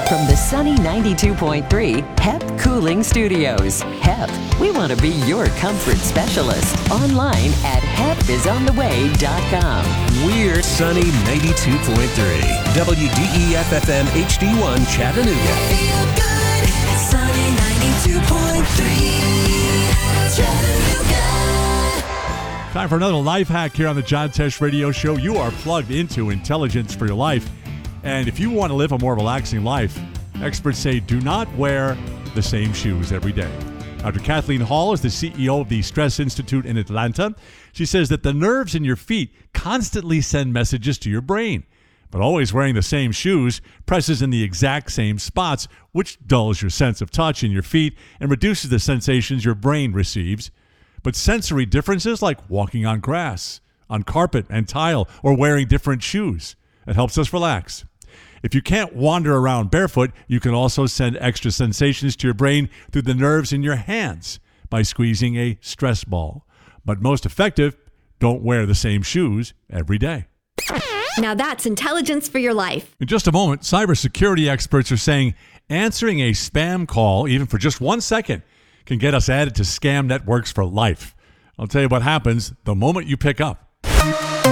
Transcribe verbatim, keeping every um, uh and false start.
From the sunny ninety-two point three H E P Cooling Studios. H E P, we want to be your comfort specialist. Online at H E P is on the way dot com. We're sunny ninety-two point three. W D E F F M H D one Chattanooga. Feel good. Sunny ninety-two point three. Chattanooga. Time for another life hack here on the John Tesh Radio Show. You are plugged into intelligence for your life. And if you want to live a more relaxing life, experts say do not wear the same shoes every day. Doctor Kathleen Hall is the C E O of the Stress Institute in Atlanta. She says that the nerves in your feet constantly send messages to your brain. But always wearing the same shoes presses in the exact same spots, which dulls your sense of touch in your feet and reduces the sensations your brain receives. But sensory differences like walking on grass, on carpet and tile, or wearing different shoes, it helps us relax. If you can't wander around barefoot, you can also send extra sensations to your brain through the nerves in your hands by squeezing a stress ball. But most effective, don't wear the same shoes every day. Now that's intelligence for your life. In just a moment, cybersecurity experts are saying answering a spam call, even for just one second, can get us added to scam networks for life. I'll tell you what happens the moment you pick up.